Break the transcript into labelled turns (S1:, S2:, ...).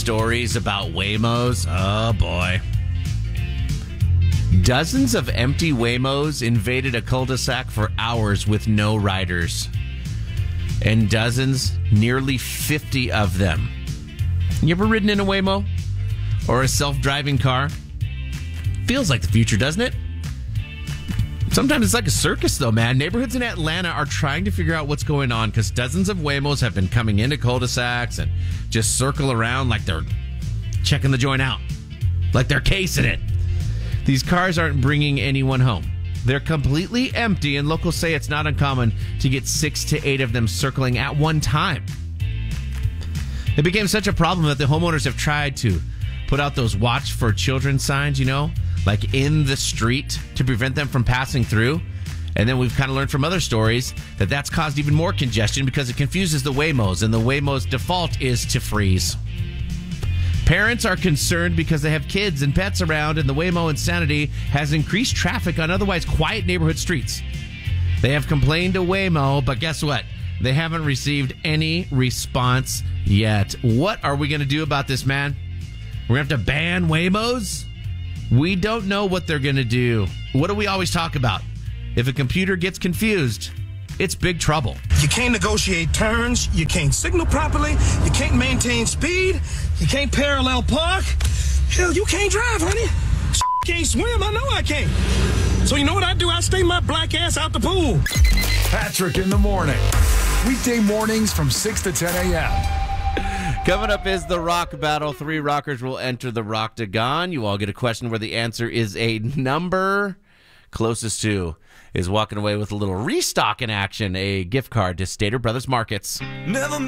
S1: stories about Waymos. Oh, boy. Dozens of empty Waymos invaded a cul-de-sac for hours with no riders. And dozens, nearly 50 of them. You ever ridden in a Waymo? Or a self-driving car? Feels like the future, doesn't it? Sometimes it's like a circus, though, man. Neighborhoods in Atlanta are trying to figure out what's going on because dozens of Waymos have been coming into cul-de-sacs and just circle around like they're checking the joint out, like they're casing it. These cars aren't bringing anyone home. They're completely empty, and locals say it's not uncommon to get 6 to 8 of them circling at one time. It became such a problem that the homeowners have tried to put out those watch for children signs, like in the street to prevent them from passing through. And then we've kind of learned from other stories that that's caused even more congestion because it confuses the Waymos, and the Waymo's default is to freeze. Parents are concerned because they have kids and pets around, and the Waymo insanity has increased traffic on otherwise quiet neighborhood streets. They have complained to Waymo, but guess what? They haven't received any response yet. What are we going to do about this, man? We're going to have to ban Waymos? We don't know what they're going to do. What do we always talk about? If a computer gets confused, it's big trouble.
S2: You can't negotiate turns. You can't signal properly. You can't maintain speed. You can't parallel park. Hell, you can't drive, honey. Can't swim. I know I can't. So you know what I do? I stay my black ass out the pool.
S3: Patrick in the morning. Weekday mornings from 6 to 10 a.m.
S1: Coming up is the Rock Battle. 3 rockers will enter the Rocktagon. You all get a question where the answer is a number. Closest to is walking away with a little restock in action, a gift card to Stater Brothers Markets.
S4: Never